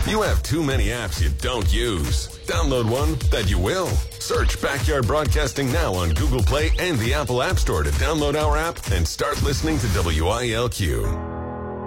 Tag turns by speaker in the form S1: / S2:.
S1: You have too many apps you don't use. Download one that you will. Search Backyard Broadcasting now on Google Play and the Apple App Store to download our app and start listening to WILQ.